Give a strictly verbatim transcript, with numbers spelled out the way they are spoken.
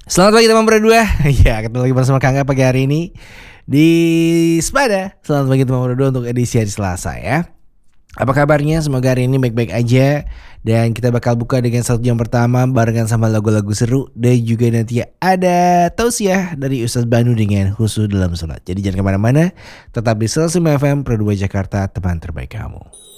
Selamat pagi teman berdua. Ya, ketemu lagi bersama Kangga pagi hari ini di Sepada. Selamat pagi teman berdua untuk edisi hari Selasa ya. Apa kabarnya? Semoga hari ini baik-baik aja. Dan kita bakal buka dengan satu jam pertama barengan sama lagu-lagu seru. Dan juga nanti ada tausiah dari Ustaz Banu dengan khusus dalam sholat. Jadi jangan kemana-mana. Tetap di seratus lima F M Pro dua Jakarta, teman terbaik kamu.